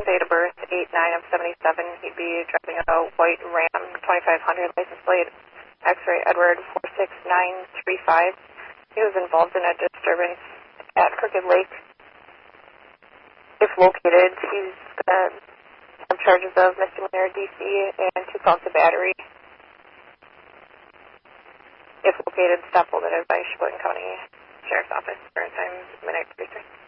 date of birth 8/9 of 77. He'd be driving a white Ram 2500, license plate X-ray Edward 46935. He was involved in a disturbance at Crooked Lake. If located, he's going to have charges of misdemeanor DC and 2 counts of battery. If located, stop holding by Sheboygan County Sheriff's Office. Current time, midnight 33.